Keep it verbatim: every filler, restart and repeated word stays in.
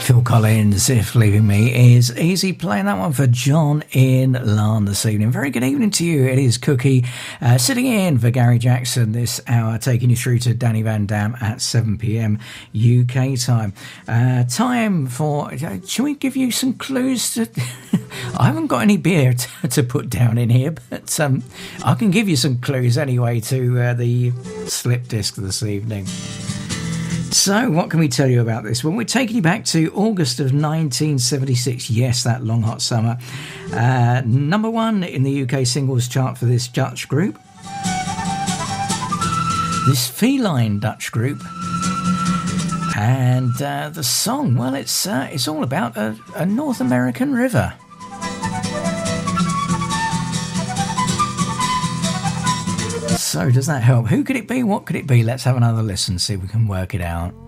Phil Collins, If Leaving Me Is Easy, playing that one for John in Larne this evening. Very good evening to you. It is Cookie uh, sitting in for Gary Jackson this hour, taking you through to Danny Van Dam at seven p.m. U K time. Uh, time for, uh, shall we give you some clues? To, I haven't got any beer to, to put down in here, but um, I can give you some clues anyway to uh, the slip disc this evening. So, what can we tell you about this? Well, we're taking you back to August of nineteen seventy-six. Yes, that long hot summer. Uh, number one in the U K singles chart for this Dutch group. This feline Dutch group. And uh, the song, well, it's uh, it's all about a, a North American river. So does that help? Who could it be? What could it be? Let's have another listen, see if we can work it out.